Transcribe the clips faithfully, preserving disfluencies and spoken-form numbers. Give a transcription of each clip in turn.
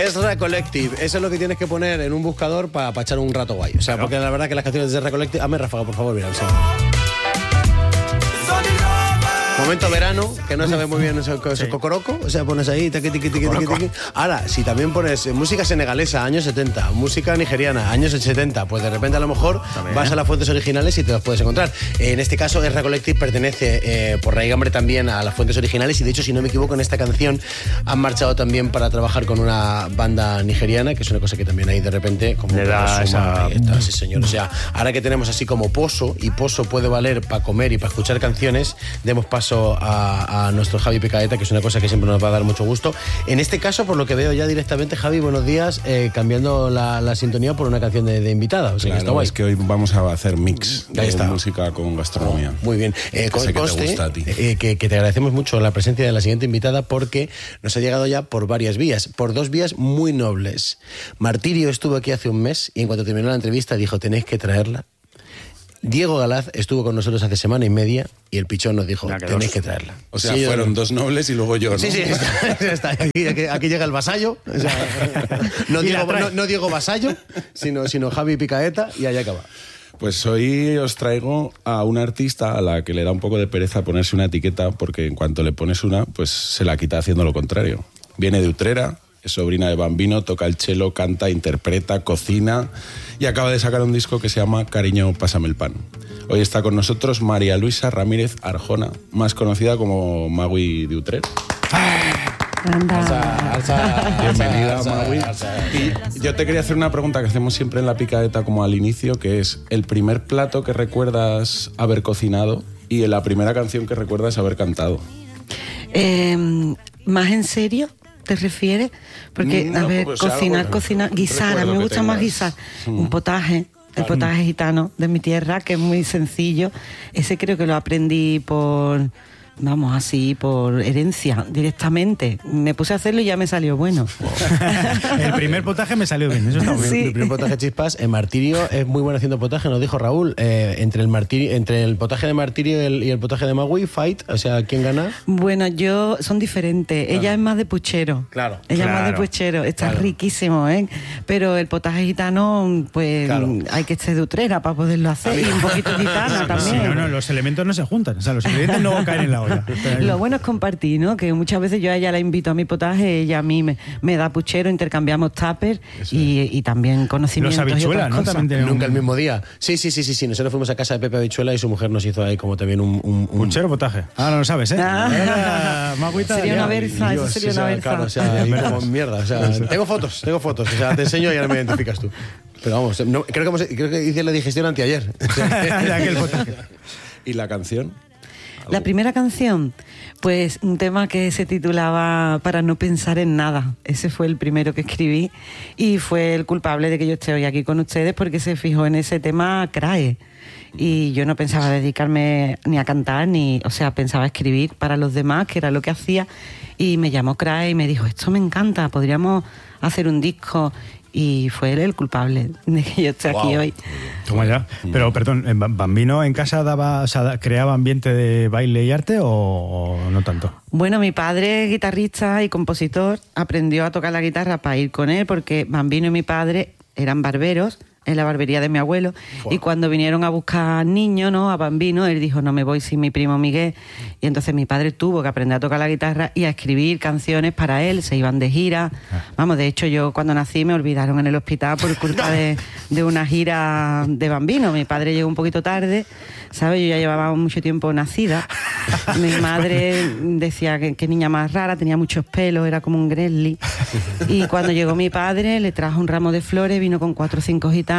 Ezra Collective, eso es lo que tienes que poner en un buscador para pa echar un rato guay. O sea, porque la verdad que las canciones de Ezra Collective... Hazme ráfaga, por favor, mira, o sea. Momento verano, que no sabes muy bien eso, eso sí. Cocoroco, o sea, pones ahí, tiqui, tiqui, tiqui, tiqui, tiqui. Ahora, si también pones música senegalesa, años setenta, música nigeriana, años setenta, pues de repente a lo mejor también vas a las fuentes originales y te los puedes encontrar. En este caso, Ezra Collective pertenece eh, por raigambre también a las fuentes originales y de hecho, si no me equivoco, en esta canción han marchado también para trabajar con una banda nigeriana, que es una cosa que también hay de repente como le da esa... está, sí, señor. O sea, ahora que tenemos así como pozo, y pozo puede valer para comer y para escuchar canciones, demos paso A, a nuestro Javi Picaeta, que es una cosa que siempre nos va a dar mucho gusto. En este caso, por lo que veo ya directamente, Javi, buenos días, eh, cambiando la, la sintonía por una canción de, de invitada. O sea, claro, que está guay. Es que hoy vamos a hacer mix Ahí de está. música con gastronomía. Oh, muy bien. Eh, con, que conste, te gusta a ti. Eh, que, que te agradecemos mucho la presencia de la siguiente invitada porque nos ha llegado ya por varias vías, por dos vías muy nobles. Martirio estuvo aquí hace un mes y en cuanto terminó la entrevista dijo, tenéis que traerla. Diego Galaz estuvo con nosotros hace semana y media y el pichón nos dijo, tenéis que traerla. O sea, sí, fueron yo... dos nobles y luego yo, ¿no? Sí, sí, está, está. Aquí, aquí, aquí llega el vasallo. O sea, no, Diego, no, no Diego Vasallo, sino, sino Javi Picaeta y allá acaba. Pues hoy os traigo a una artista a la que le da un poco de pereza ponerse una etiqueta porque en cuanto le pones una, pues se la quita haciendo lo contrario. Viene de Utrera, es sobrina de Bambino, toca el cello, canta, interpreta, cocina y acaba de sacar un disco que se llama Cariño, pásame el pan. Hoy está con nosotros María Luisa Ramírez Arjona, más conocida como Magui de Utrera. Anda. Alza, alza, bienvenida, alza, Magui. Alza, alza. Y yo te quería hacer una pregunta que hacemos siempre en la Picaeta como al inicio, que es el primer plato que recuerdas haber cocinado y la primera canción que recuerdas haber cantado. Eh, ¿Más en serio te refieres? Porque, no, a ver, pues cocinar, algo, cocinar, guisar, a mí me gusta tengas. más guisar. Mm. Un potaje, el potaje gitano de mi tierra, que es muy sencillo. Ese creo que lo aprendí por... Vamos, así, por herencia, directamente. Me puse a hacerlo y ya me salió bueno. El primer potaje me salió bien, eso está bien. Sí. El primer potaje chispas, en Martirio es muy bueno haciendo potaje, nos dijo Raúl. Eh, entre, el martirio, entre el potaje de Martirio y el, y el potaje de Magui, fight, o sea, ¿quién gana? Bueno, yo, son diferentes. Claro. Ella es más de puchero. Claro. Ella Claro. es más de puchero. Está Claro. riquísimo, ¿eh? Pero el potaje gitano, pues, Claro. hay que estar de Utrera para poderlo hacer. Y un poquito gitana Sí, también. no, no, los elementos no se juntan, o sea, los ingredientes no caen en la olla. Lo bueno es compartir, ¿no? Que muchas veces yo a ella la invito a mi potaje, ella a mí me, me da puchero, intercambiamos tupper y, y también conocimientos. Los habichuelas, y otras ¿no? cosas. También tienen Nunca un... el mismo día. Sí, sí, sí, sí, sí. Nosotros fuimos a casa de Pepe Habichuela y su mujer nos hizo ahí como también un... un, un... ¿Puchero o potaje? Ah, no lo sabes, ¿eh? Ah. Magüita, Sería una ya. versa, eso Dios, sería o sea, una versa. claro, o sea, ahí como mierda. O sea, tengo fotos, tengo fotos. O sea, te enseño y ahora me identificas tú. Pero vamos, no, creo, que hemos, creo que hice la digestión anteayer. De aquel potaje. ¿Y la canción? La primera canción, pues un tema que se titulaba Para no pensar en nada. Ese fue el primero que escribí y fue el culpable de que yo esté hoy aquí con ustedes porque se fijó en ese tema Crae. Y yo no pensaba dedicarme ni a cantar, ni, o sea, pensaba escribir para los demás, que era lo que hacía. Y me llamó Crae y me dijo, esto me encanta, podríamos hacer un disco. Y fue él el culpable de que yo esté aquí Wow. hoy. Toma ya. Pero, perdón, ¿Bambino en casa daba, o sea, creaba ambiente de baile y arte o, o no tanto? Bueno, mi padre, guitarrista y compositor, aprendió a tocar la guitarra para ir con él porque Bambino y mi padre eran barberos en la barbería de mi abuelo. Wow. Y cuando vinieron a buscar niños, ¿no?, a Bambino, él dijo, no me voy sin mi primo Miguel. Y entonces mi padre tuvo que aprender a tocar la guitarra y a escribir canciones para él. Se iban de gira. Ah. Vamos, de hecho, yo cuando nací me olvidaron en el hospital por culpa de, de una gira de Bambino. Mi padre llegó un poquito tarde, ¿sabes? Yo ya llevaba mucho tiempo nacida. Mi madre decía que, que niña más rara, tenía muchos pelos, era como un Gremlin. Y cuando llegó mi padre, le trajo un ramo de flores, vino con cuatro o cinco gitanos.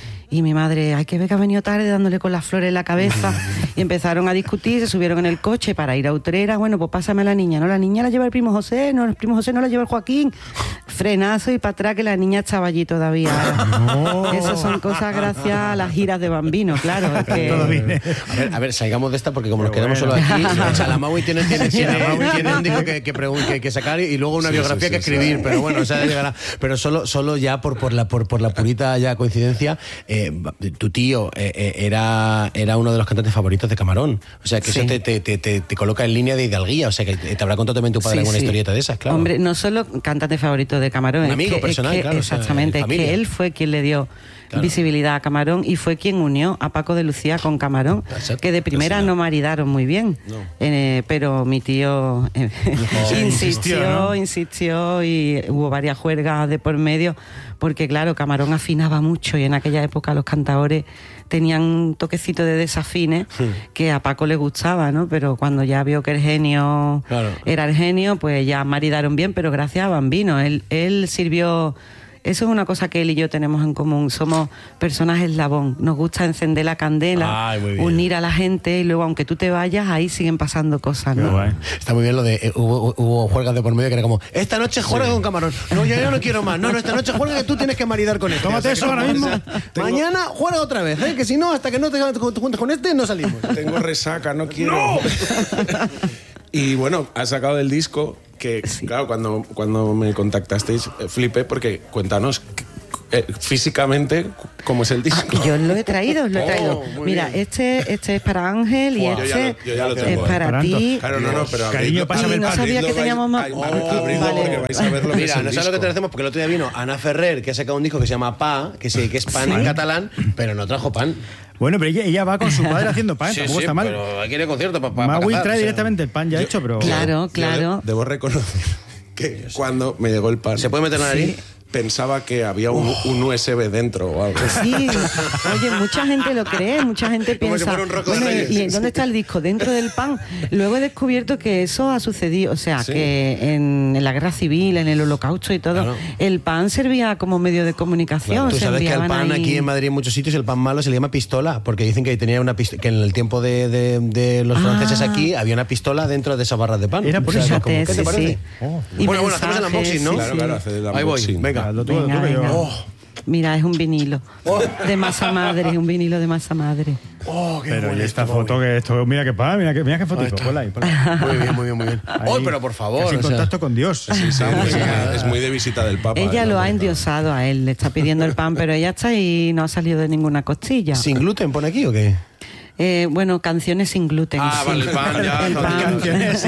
Y mi madre, hay que ver que ha venido tarde dándole con las flores en la cabeza. Y empezaron a discutir, se subieron en el coche para ir a Utrera. Bueno, pues pásame a la niña. No, la niña la lleva el primo José, no, el primo José no la lleva el Joaquín. Frenazo y para atrás que la niña estaba allí todavía. No. Esas son cosas gracias a las giras de Bambino, claro. Es que... Todo bien. A ver, a ver, salgamos de esta porque como Pero nos quedamos bueno. solo aquí, o sea, la Maui tiene, tiene, tiene, tiene un disco que, que, que, que sacar y luego una sí, biografía sí, sí, que escribir, sí. Pero bueno, o sea, llegará. Pero solo, solo ya por, por, la, por, por la purita ya coincidencia, eh, tu tío eh, era, era uno de los cantantes favoritos de Camarón. O sea, que sí. Eso te, te, te, te, te coloca en línea de hidalguía. O sea, que te habrá contado también tu padre sí, alguna sí. historieta de esas, claro. Hombre, no solo cantante favorito de de Camarón. Un es amigo que, personal, es que, claro. Exactamente, O sea, es que él fue quien le dio claro. visibilidad a Camarón y fue quien unió a Paco de Lucía con Camarón, Exacto. que de primera no maridaron muy bien, no. eh, pero mi tío eh, no, insistió, ¿no? insistió y hubo varias juergas de por medio, porque claro, Camarón afinaba mucho y en aquella época los cantaores tenían un toquecito de desafines sí. que a Paco le gustaba, ¿no? Pero cuando ya vio que el genio claro. era el genio, pues ya maridaron bien, pero gracias a Bambino. Él, él sirvió... Eso es una cosa que él y yo tenemos en común. Somos personas eslabón. Nos gusta encender la candela, Ay, unir a la gente y luego, aunque tú te vayas, ahí siguen pasando cosas, ¿no? Bueno. Está muy bien lo de... Eh, hubo, hubo juergas de por medio que era como, esta noche juega sí. con Camarón. No, yo ya no quiero más. No, no, esta noche juega que tú tienes que maridar con este. Tómate o sea, eso ahora mismo. Tengo... Mañana juega otra vez, ¿eh? Que si no, hasta que no te juntes con este, no salimos. Tengo resaca, no quiero... ¡No! Y bueno, has sacado del disco que, sí. claro, cuando, cuando me contactasteis, eh, flipé porque cuéntanos eh, físicamente cómo es el disco. Ah, yo lo he traído, lo he traído. Oh, Mira, este, este es para Ángel y wow. este yo ya lo, yo ya lo tengo, es para eh. ti. Claro, no, no, pero cariño, pásame el pan. No sabía que teníamos más. Oh, abridlo vale. porque vais a ver lo que Mira, es el no sabes lo que te hacemos porque el otro día vino Ana Ferrer, que ha sacado un disco que se llama Pa, que, sí, que es pan ¿Sí? en catalán, pero no trajo pan. Bueno, pero ella, ella va con su padre haciendo pan, sí, tampoco sí, está mal. Pero aquí en el concierto para pa, Magui pa trae o sea, directamente el pan ya yo, hecho, pero... Claro, claro. Debo reconocer que cuando me llegó el pan... ¿Se puede meter en la nariz? Sí. Pensaba que había un, oh. un U S B dentro o algo. Sí, oye, mucha gente lo cree, mucha gente piensa, si bueno, ¿y en dónde está el disco? Dentro del pan. Luego he descubierto que eso ha sucedido, o sea, sí. que en, en la guerra civil, en el holocausto y todo, claro. el pan servía como medio de comunicación. Claro. Tú sabes que el pan ahí... aquí en Madrid en muchos sitios, el pan malo se le llama pistola, porque dicen que tenía una pistola, que en el tiempo de, de, de los ah. franceses aquí había una pistola dentro de esas barras de pan. Era por o sea, eso. ¿Qué te sí, parece? Sí. Oh. Bueno, bueno, hacemos el unboxing, ¿no? Claro, claro, hacer el unboxing. Ahí voy, venga. Lo tuyo, venga, lo tuyo. Oh. Mira, es un vinilo oh. de masa madre, un vinilo de masa madre. Oh, qué pero bueno, y esta foto que esto, mira que pa, mira que mira qué fotito, oh, ponla ahí, ponla. Muy bien, muy bien, muy bien. Oh, pero por favor, sin o sea, contacto con Dios. Sí, sí, es, es muy de visita del Papa. Ella ¿eh? lo ha endiosado a él, le está pidiendo el pan, pero ella está y no ha salido de ninguna costilla. ¿Sin gluten pone aquí o qué? Eh, bueno, canciones sin gluten. Ah, sí. vale, el pan, ya. El No, pan. Canciones.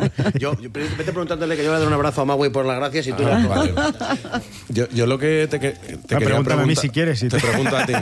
yo, yo, vete preguntándole que yo le doy un abrazo a Magui por las gracias y tú... Ah, vale. yo, yo lo que te, te quería pregúntame preguntar... a mí si quieres. Si te, te pregunto a ti.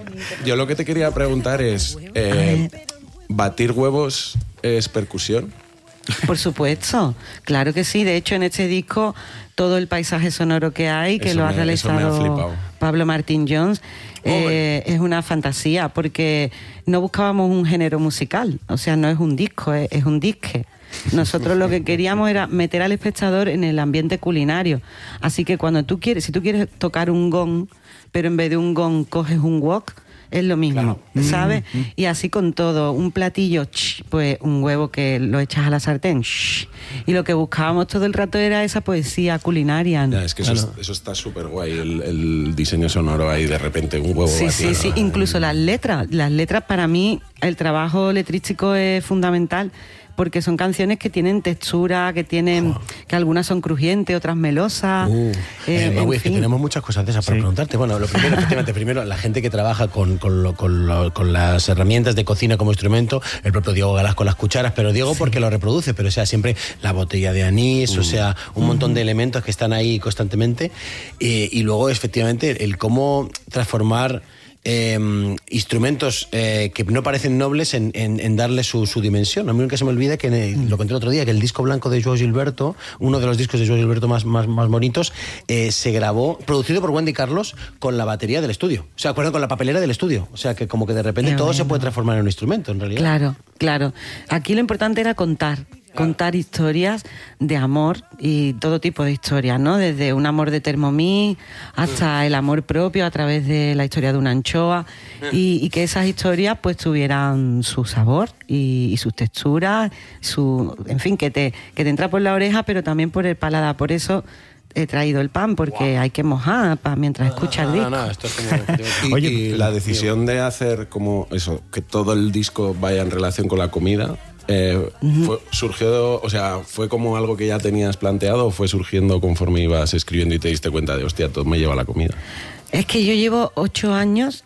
Yo lo que te quería preguntar es... Eh, ¿batir huevos es percusión? Por supuesto, claro que sí. De hecho, en este disco, todo el paisaje sonoro que hay, que eso lo ha me, realizado Pablo Martín Jones, eh, es una fantasía, porque no buscábamos un género musical. O sea, no es un disco, es, es un disque. Nosotros lo que queríamos era meter al espectador en el ambiente culinario. Así que cuando tú quieres, si tú quieres tocar un gong, pero en vez de un gong coges un wok, es lo mismo, claro. ¿sabes? Mm, mm. Y así con todo, un platillo, ch, pues un huevo que lo echas a la sartén, ch, y lo que buscábamos todo el rato era esa poesía culinaria, ¿no? Ya, es que eso, claro. es, eso está súper guay, el, el diseño sonoro ahí, de repente un huevo. Sí, sí, sí, incluso las letras, las letras para mí, el trabajo letrístico es fundamental, porque son canciones que tienen textura, que tienen oh. que algunas son crujientes, otras melosas. Uh, eh, eh, es que tenemos muchas cosas de esas para sí. preguntarte. Bueno, lo primero, efectivamente, primero, la gente que trabaja con, con, lo, con, lo, con las herramientas de cocina como instrumento, el propio Diego Galás con las cucharas, pero Diego sí. porque lo reproduce, pero o sea, siempre la botella de anís, uh. o sea, un uh-huh. montón de elementos que están ahí constantemente. Eh, y luego, efectivamente, el cómo transformar Eh, instrumentos eh, que no parecen nobles en, en, en darle su, su dimensión. A mí nunca se me olvida que, mm. lo conté el otro día, que el disco blanco de Joao Gilberto, uno de los discos de Joao Gilberto más, más, más bonitos, eh, se grabó, producido por Wendy Carlos, con la batería del estudio. O sea, con la papelera del estudio. O sea, que como que de repente Qué todo bueno. se puede transformar en un instrumento, en realidad. Claro, claro. Aquí lo importante era contar. Contar historias de amor y todo tipo de historias, ¿no? Desde un amor de Thermomix hasta el amor propio a través de la historia de una anchoa y, y que esas historias pues tuvieran su sabor y, y sus texturas, su, en fin, que te, que te entra por la oreja pero también por el paladar. Por eso he traído el pan, porque wow. hay que mojar para mientras no, escucha no, el disco. No, no, esto es como... y, Oye, y la decisión de hacer como eso, que todo el disco vaya en relación con la comida... Eh, uh-huh. fue, surgió, o sea, ¿fue como algo que ya tenías planteado o fue surgiendo conforme ibas escribiendo y te diste cuenta de, hostia, todo me lleva a la comida? Es que yo llevo ocho años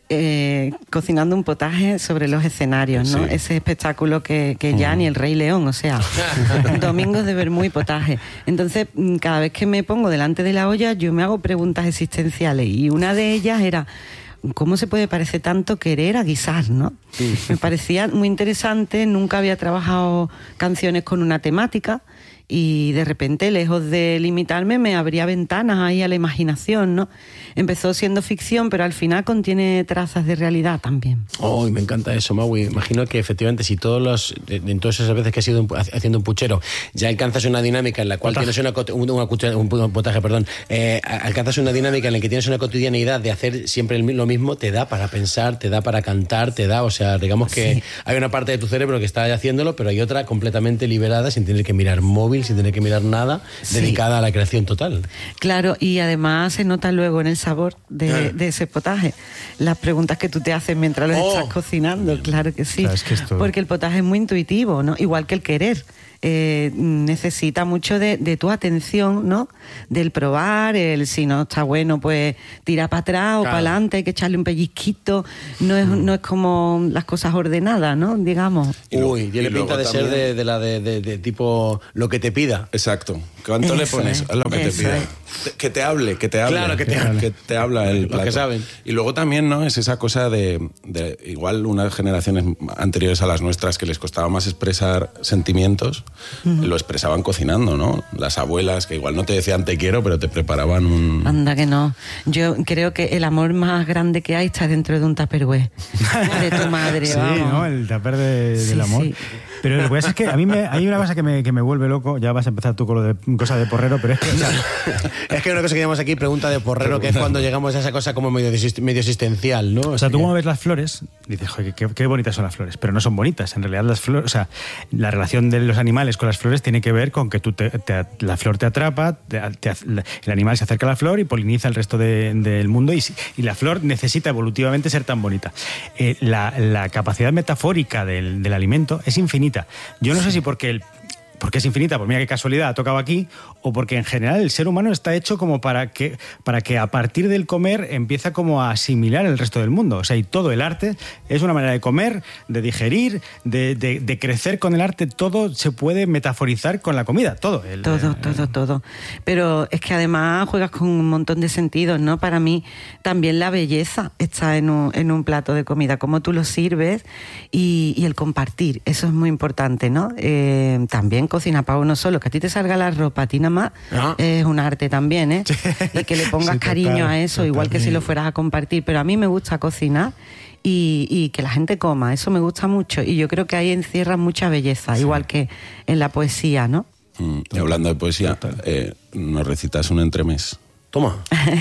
eh, cocinando un potaje sobre los escenarios, ¿no? Sí. Ese espectáculo que, que ya mm. ni el Rey León, o sea, domingos de vermú y potaje. Entonces, cada vez que me pongo delante de la olla, yo me hago preguntas existenciales y una de ellas era: ¿cómo se puede parecer tanto querer a guisar, no? Sí. Me parecía muy interesante, nunca había trabajado canciones con una temática y de repente, lejos de limitarme, me abría ventanas ahí a la imaginación, ¿no? Empezó siendo ficción, pero al final contiene trazas de realidad también. Oh, me encanta eso, Maui. Imagino que efectivamente, si todos los, en todas esas veces que has ido haciendo un puchero, ya alcanzas una dinámica en la cual potaje. tienes una, una, una un potaje, perdón, eh, alcanzas una dinámica en la que tienes una cotidianidad de hacer siempre lo mismo, te da para pensar, te da para cantar, te da, o sea, digamos que sí. hay una parte de tu cerebro que está haciéndolo, pero hay otra completamente liberada, sin tener que mirar móvil, sin tener que mirar nada, sí. dedicada a la creación total. Claro, y además se nota luego en el sabor de, ah. de ese potaje. Las preguntas que tú te haces mientras lo oh. estás cocinando, claro que sí. Claro, es que esto... Porque el potaje es muy intuitivo, ¿no? Igual que el querer. Eh, necesita mucho de, de tu atención, ¿no? Del probar, el si no está bueno, pues tira para atrás o claro. para adelante, hay que echarle un pellizquito. No es, mm. no es como las cosas ordenadas, ¿no? Digamos. Uy, tiene pinta de también... ser de, de la de, de, de tipo lo que te pida. Exacto. ¿Cuánto eso le pones es, a lo que te pida? Es. Que te hable, que te hable. Claro, que te hable. Que te habla el plato. Lo que saben. Y luego también, ¿no? Es esa cosa de, de igual unas generaciones anteriores a las nuestras que les costaba más expresar sentimientos, uh-huh. lo expresaban cocinando, ¿no? Las abuelas que igual no te decían te quiero, pero te preparaban un... Anda que no. Yo creo que el amor más grande que hay está dentro de un tupperware. De tu madre, sí, vamos. ¿no? El tupper de, sí, del amor. Sí. Pero lo que pasa es que a mí me, hay una cosa que me, que me vuelve loco. Ya vas a empezar tú con lo de cosa de porrero, pero es que... O sea, es que una cosa que llamamos aquí pregunta de porrero, que es cuando llegamos a esa cosa como medio, medio existencial, ¿no? O sea, tú como ves las flores, dices, joder, qué, qué bonitas son las flores, pero no son bonitas. En realidad las flores, o sea, la relación de los animales con las flores tiene que ver con que tú te, te, la flor te atrapa, te, te, el animal se acerca a la flor y poliniza el resto de, del mundo y, y la flor necesita evolutivamente ser tan bonita. Eh, la, la capacidad metafórica del, del alimento es infinita. Yo no sé si porque el porque es infinita, pues mira qué casualidad ha tocado aquí, o porque en general el ser humano está hecho como para que, para que a partir del comer empieza como a asimilar el resto del mundo. O sea, y todo el arte es una manera de comer, de digerir, de, de, de crecer con el arte. Todo se puede metaforizar con la comida, todo. El, todo, el, todo, todo. Pero es que además juegas con un montón de sentidos, ¿no? Para mí también la belleza está en un, en un plato de comida, cómo tú lo sirves y, y el compartir, eso es muy importante, ¿no? Eh, también cocina para uno solo, que a ti te salga la ropa, a ti nada más, ¿no? Es un arte también, ¿eh? Y que le pongas sí, cariño total, a eso, total, igual que si lo fueras a compartir. Pero a mí me gusta cocinar y, y que la gente coma, eso me gusta mucho. Y yo creo que ahí encierra mucha belleza, sí. igual que en la poesía, ¿no? Mm, y hablando de poesía, eh, nos recitas un entremés. Toma.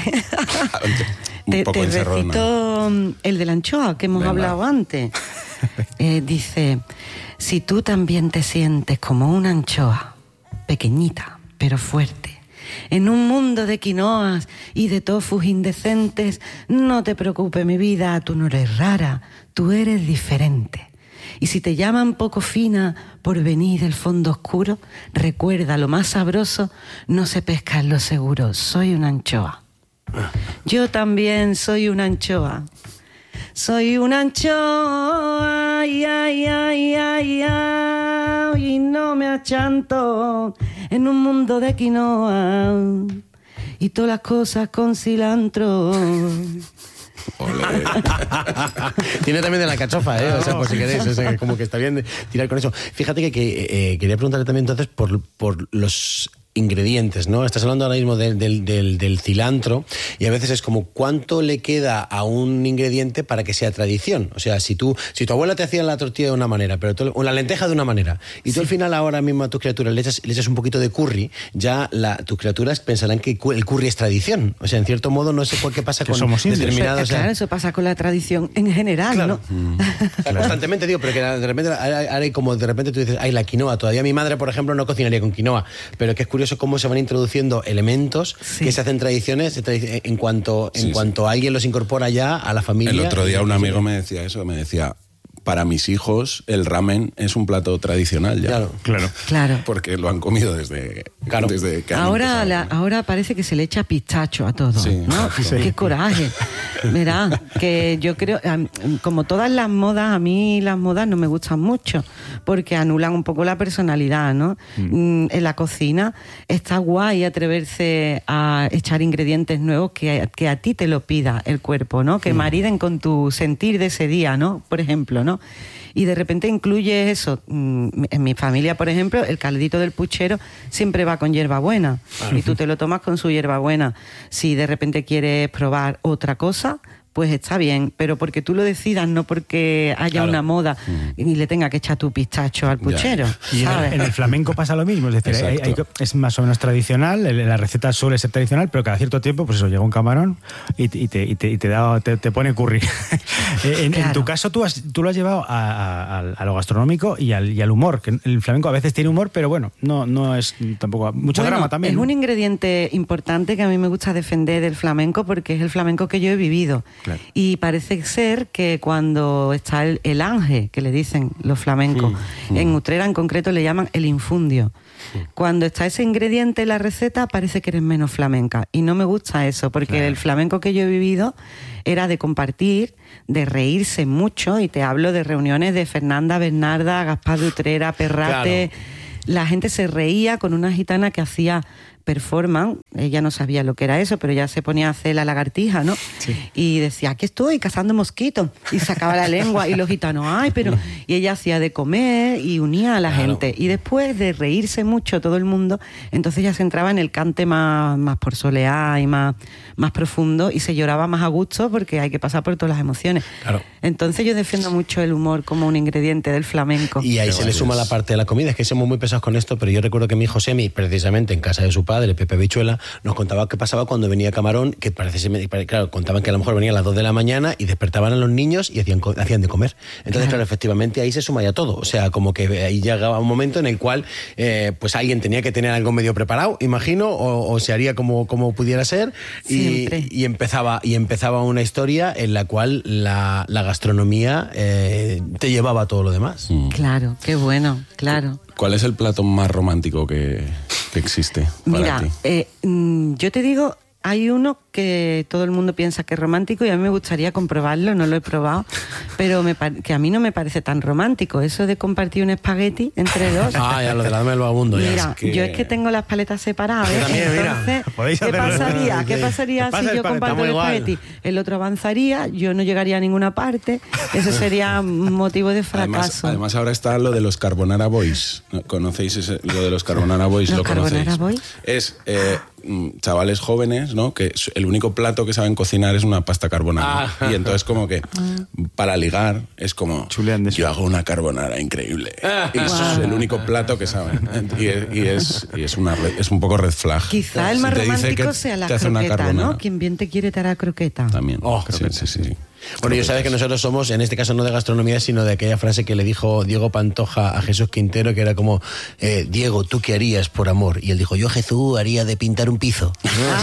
un te, poco te encerrona. recito el de la anchoa que hemos Venga. hablado antes. Eh, dice: si tú también te sientes como una anchoa, pequeñita pero fuerte, en un mundo de quinoas y de tofus indecentes, no te preocupes, mi vida, tú no eres rara, tú eres diferente. Y si te llaman poco fina por venir del fondo oscuro, recuerda, lo más sabroso no se pesca en lo seguro. Soy una anchoa. Yo también soy una anchoa. Soy una anchoa, ay, ay, ay, ay, ay, y no me achanto en un mundo de quinoa y todas las cosas con cilantro. Tiene también de la cachofa, ¿eh? O sea, por si queréis, o sea, como que está bien tirar con eso. Fíjate que, que eh, quería preguntarle también entonces por, por los ingredientes, ¿no? Estás hablando ahora mismo del, del, del, del cilantro y a veces es como cuánto le queda a un ingrediente para que sea tradición. O sea, si tú, si tu abuela te hacía la tortilla de una manera, pero tú, o la lenteja de una manera, y tú sí. al final ahora mismo a tus criaturas le echas, le echas un poquito de curry, ya la, tus criaturas pensarán que el curry es tradición. O sea, en cierto modo, no sé por qué pasa con determinados... Claro, eso pasa con la tradición en general, claro. ¿no? Mm. O sea, constantemente digo, pero que de repente, ahora como de repente tú dices, ay, la quinoa, todavía mi madre, por ejemplo, no cocinaría con quinoa, pero que es curioso cómo se van introduciendo elementos sí. que se hacen tradiciones en cuanto, en sí, cuanto sí. alguien los incorpora ya a la familia. El otro día un amigo me decía eso, me decía, para mis hijos el ramen es un plato tradicional ya. Claro, Claro. Claro. Porque lo han comido desde, Claro. desde que han Ahora, empezado, la- ¿no? ahora parece que se le echa pistacho a todo, Sí, ¿no? exacto. Qué coraje. Verá, que yo creo, am, como todas las modas, a mí las modas no me gustan mucho, porque anulan un poco la personalidad, ¿no? Mm, En la cocina está guay atreverse a echar ingredientes nuevos que, que a ti te lo pida el cuerpo, ¿no? Que mariden con tu sentir de ese día, ¿no? Por ejemplo, ¿no? Y de repente incluye eso. Mm, En mi familia, por ejemplo, el caldito del puchero siempre va con hierbabuena. Y tú te lo tomas con su hierbabuena. Si de repente quieres probar otra cosa, pues está bien, pero porque tú lo decidas, no porque haya Claro. una moda y le tenga que echar tu pistacho al puchero, Y en el, ¿sabes? en el flamenco pasa lo mismo, es decir, hay- hay- Exacto. es más o menos tradicional, el- la receta suele ser tradicional, pero cada cierto tiempo, pues eso, llega un camarón y, te- y te, y te- y te da, te, te pone curry. en, en Claro. tu caso, tú, has- tú lo has llevado a, a- a- a lo gastronómico y al, y al humor, que el flamenco a veces tiene humor, pero bueno, no, no es tampoco mucho Bueno, drama también. es ¿no? un ingrediente importante que a mí me gusta defender del flamenco porque es el flamenco que yo he vivido. Claro. Y parece ser que cuando está el, el ángel, que le dicen los flamencos, en Utrera en concreto le llaman el infundio. Cuando está ese ingrediente en la receta parece que eres menos flamenca. Y no me gusta eso, porque el flamenco que yo he vivido era de compartir, de reírse mucho, y te hablo de reuniones de Fernanda, Bernarda, Gaspar de Utrera, Perrate. La gente se reía con una gitana que hacía performance. Ella no sabía lo que era eso, pero ya se ponía a hacer la lagartija, ¿no? Sí. Y decía, aquí estoy cazando mosquitos. Y sacaba la lengua y los gitanos, ay, pero... Y ella hacía de comer y unía a la Claro. gente. Y después de reírse mucho todo el mundo, entonces ya se entraba en el cante más, más por soleá y más, más profundo, y se lloraba más a gusto porque hay que pasar por todas las emociones. Claro. Entonces yo defiendo mucho el humor como un ingrediente del flamenco. Y ahí Qué se le guay suma es. la parte de la comida. Es que somos muy pesados con esto, pero yo recuerdo que mi hijo Semi, precisamente en casa de su padre, Pepe Bichuela, nos contaba qué pasaba cuando venía Camarón, que parece ser- claro, contaban que a lo mejor venía a las dos de la mañana y despertaban a los niños y hacían, co- hacían de comer. Entonces, claro, efectivamente ahí se suma ya todo. O sea, como que ahí llegaba un momento en el cual eh, pues alguien tenía que tener algo medio preparado, imagino, o, o se haría como, como pudiera ser, y, Siempre. y empezaba y empezaba una historia en la cual la, la gastronomía eh, te llevaba a todo lo demás. Claro, qué bueno, claro. ¿Cuál es el plato más romántico que, que existe para Mira, ti? eh, mm, yo te digo, hay uno que todo el mundo piensa que es romántico y a mí me gustaría comprobarlo, no lo he probado, pero me par- que a mí no me parece tan romántico, eso de compartir un espagueti entre dos. Ah, ya lo de la dama del vagabundo. ya. Mira, es que- yo es que tengo las paletas separadas. Yo ¿eh? también, mira. Entonces, Podéis ¿qué hacerlo. pasaría? ¿Qué Sí. pasaría Te pasa si el yo paleta, comparto el estamos igual. espagueti? El otro avanzaría, yo no llegaría a ninguna parte, eso sería motivo de Además, fracaso. además ahora está lo de los Carbonara Boys. ¿No? ¿Conocéis ese- lo de los Carbonara Boys? ¿Los ¿Lo conocéis? Carbonara Boys? Es eh, mm, chavales jóvenes, ¿no? Que s- el único plato que saben cocinar es una pasta carbonara. Ah. Y entonces como que para ligar es como Chulean de eso. yo hago una carbonara increíble. Y es Wow. el único plato que saben. Y es, y es, y es una red- es un poco red flag. Quizá el Si más te dice romántico que sea la te hace una croqueta, carbonara, ¿no? Quien bien te quiere te hará croqueta. También. Oh, sí, sí, sí, sí. Bueno, yo sabes que nosotros somos, en este caso no de gastronomía, sino de aquella frase que le dijo Diego Pantoja a Jesús Quintero, que era como, eh, Diego, ¿tú qué harías por amor? Y él dijo, yo, Jesús, haría de pintar un piso. ¿No? O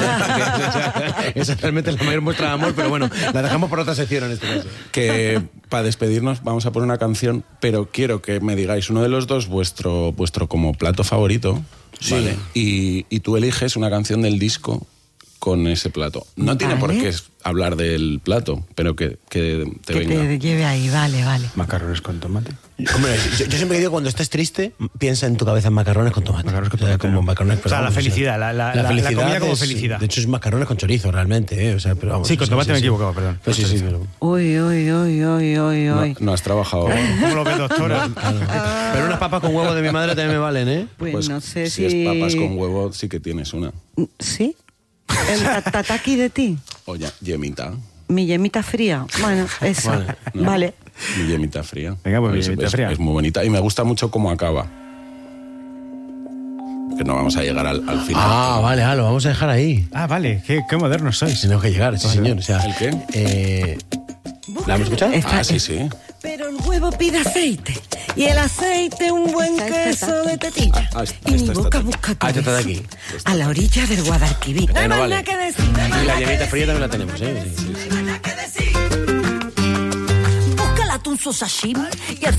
sea, esa es realmente la mayor muestra de amor, pero bueno, la dejamos por otra sección en este caso. Que para despedirnos vamos a poner una canción, pero quiero que me digáis uno de los dos vuestro, vuestro como plato favorito. Sí. ¿Vale? Y, y tú eliges una canción del disco con ese plato. No tiene por Vale. qué hablar del plato, pero que, que te que venga. te lleve ahí, vale, vale. Macarrones con tomate. Hombre, yo, yo siempre digo, cuando estés triste, piensa en tu cabeza en macarrones con tomate. Macarrones con O sea, tomate, como ¿no? macarrones, O sea, pero la vamos, felicidad, la- la- la- la comida como es- felicidad. De hecho, es macarrones con chorizo, realmente. ¿eh? O sea, pero vamos, Sí, con sí, tomate sí, me he sí. equivocado, perdón. Pues sí, sí, pero- Uy, uy, uy, uy, uy, No, uy. no has trabajado. ¿Cómo lo ves, doctora? Pero unas papas con huevo de mi madre también me valen, ¿eh? Pues, Pues no sé si si... es papas con huevo, sí que tienes una. ¿Sí? ¿El ta- tataki de ti? O ya, yemita. Mi yemita fría. Bueno, eso. Vale. ¿no? Vale. Mi yemita fría. Venga, pues mi Es- yemita es- fría. Es muy bonita y me gusta mucho cómo acaba. Que no vamos a llegar al, al final. Ah, vale, ah, lo vamos a dejar ahí. Ah, vale, qué, qué modernos sois. Tenemos que llegar, sí, señor. O sea, ¿El qué? Eh, ¿La hemos escuchado? Esta- Ah, sí, sí. Pero el huevo pide aceite y el aceite un buen Esta, esta, queso de tetilla. Ah, esta, y mi esta, esta, boca esta. busca tu Ah, esta está de beso aquí. a la orilla del Guadalquivir. No hay Bueno, más vale. nada que decir. No hay más Y la nada que llamita decir. fría también la tenemos, ¿eh? Sí, sí. Búscala tú atún sashimi y el